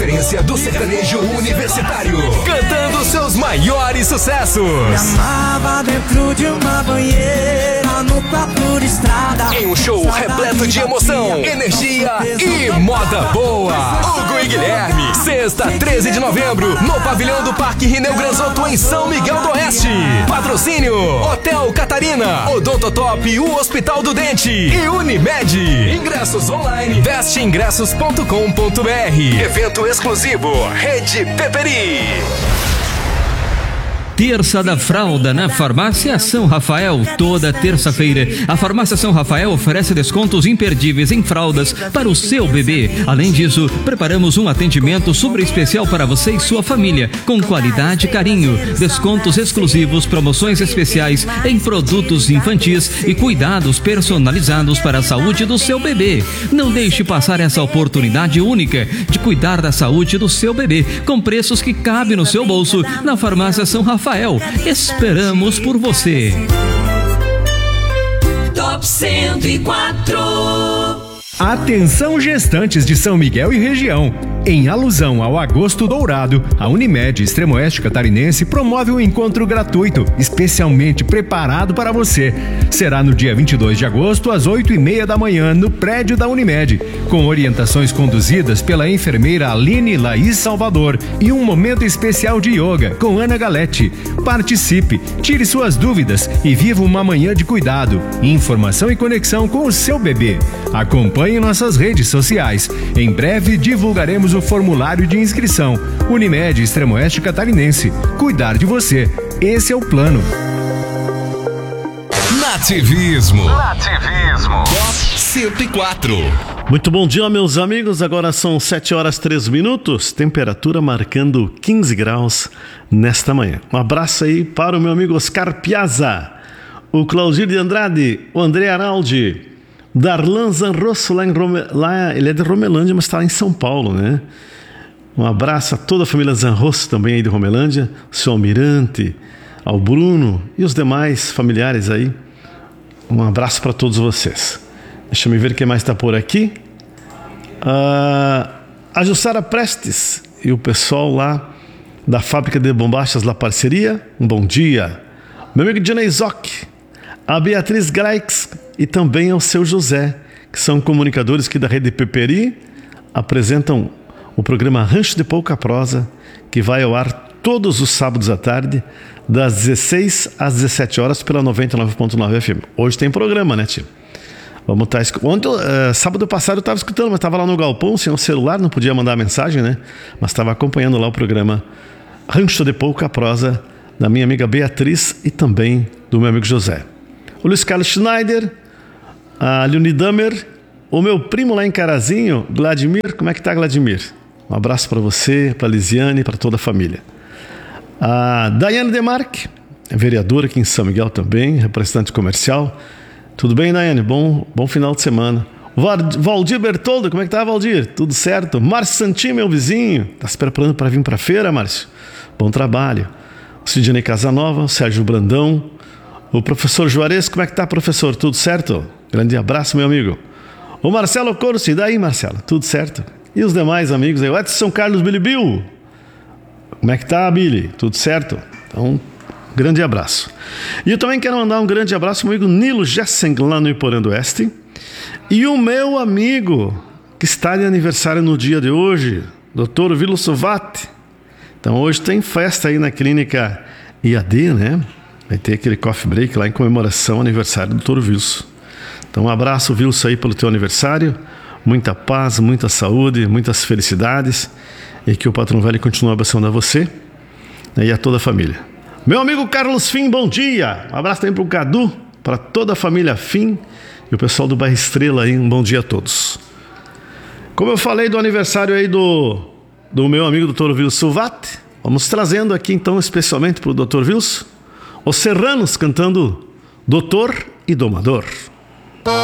Referência do sertanejo universitário, cantando seus maiores sucessos. Me amava dentro de uma banheira, no papo de estrada. Em um show repleto de emoção, energia e moda boa. Hugo e Guilherme, sexta, 13 de novembro, no pavilhão do Parque Rineu Granzotto, em São Miguel do Oeste. Patrocínio: Hotel Catarina, Odontotop, o Hospital do Dente e Unimed. Ingressos online, vesteingressos.com.br. Evento exclusivo, Rede Peperi. Terça da Fralda na Farmácia São Rafael. Toda terça-feira, a Farmácia São Rafael oferece descontos imperdíveis em fraldas para o seu bebê. Além disso, preparamos um atendimento super especial para você e sua família, com qualidade e carinho. Descontos exclusivos, promoções especiais em produtos infantis e cuidados personalizados para a saúde do seu bebê. Não deixe passar essa oportunidade única de cuidar da saúde do seu bebê, com preços que cabem no seu bolso, na Farmácia São Rafael. Esperamos por você. Top 104. Atenção, gestantes de São Miguel e região. Em alusão ao Agosto Dourado, a Unimed Extremo-Oeste Catarinense promove um encontro gratuito, especialmente preparado para você. Será no dia 22 de agosto, às 8h30 da manhã, no prédio da Unimed, com orientações conduzidas pela enfermeira Aline Laís Salvador e um momento especial de yoga com Ana Galete. Participe, tire suas dúvidas e viva uma manhã de cuidado, informação e conexão com o seu bebê. Acompanhe nossas redes sociais. Em breve divulgaremos o formulário de inscrição. Unimed Extremo-Oeste Catarinense. Cuidar de você. Esse é o plano. Nativismo. Top 104. Muito bom dia, meus amigos. Agora são 7h03. Temperatura marcando 15 graus nesta manhã. Um abraço aí para o meu amigo Oscar Piazza, o Claudir de Andrade, o André Araldi, Darlan Zanrosso, lá ele é de Romelândia, mas está lá em São Paulo, né? Um abraço a toda a família Zanrosso também aí de Romelândia, o seu Almirante, ao Bruno e os demais familiares aí. Um abraço para todos vocês. Deixa eu ver quem mais está por aqui. A Jussara Prestes e o pessoal lá da fábrica de bombachas La Parceria, um bom dia. Meu amigo Janei Zoc, a Beatriz Graix e também ao seu José, que são comunicadores aqui da Rede Peperi, apresentam o programa Rancho de Pouca Prosa, que vai ao ar todos os sábados à tarde, das 16 às 17 horas pela 99.9 FM. Hoje tem programa, né, tio? Vamos estar sábado passado eu estava escutando, mas estava lá no galpão, sem o celular, não podia mandar mensagem, né? Mas estava acompanhando lá o programa Rancho de Pouca Prosa, da minha amiga Beatriz e também do meu amigo José. O Luiz Carlos Schneider, a Leonie Damer, o meu primo lá em Carazinho, Vladimir. Como é que tá, Vladimir? Um abraço para você, para a Lisiane e para toda a família. A Daiane Demarque, vereadora aqui em São Miguel também, representante comercial. Tudo bem, Daiane? Bom final de semana. Valdir Bertoldo, como é que tá, Valdir? Tudo certo? Márcio Santinho, meu vizinho. Tá se preparando para vir para a feira, Márcio? Bom trabalho. O Sidney Casanova, o Sérgio Brandão, o professor Juarez. Como é que tá, professor? Tudo certo? Grande abraço, meu amigo. O Marcelo Corsi, e daí, Marcelo? Tudo certo? E os demais amigos aí? O Edson Carlos Billy Bill. Como é que tá, Billy? Tudo certo? Então, grande abraço. E eu também quero mandar um grande abraço ao meu amigo Nilo Jesseng, lá no Iporã do Oeste. E o meu amigo, que está de aniversário no dia de hoje, Dr. Vilo Sovati. Então, hoje tem festa aí na clínica IAD, né? Vai ter aquele coffee break lá em comemoração ao aniversário do Dr. Wilson. Então, um abraço, Wilson, aí pelo teu aniversário. Muita paz, muita saúde, muitas felicidades. E que o Patrão Velho continue abençoando a você e a toda a família. Meu amigo Carlos Fim, bom dia. Um abraço também para o Cadu, para toda a família Fim e o pessoal do Bairro Estrela aí. Um bom dia a todos. Como eu falei do aniversário aí do meu amigo Dr. Wilson Sovati, vamos trazendo aqui então especialmente para o Dr. Wilson os Serranos cantando Doutor e Domador.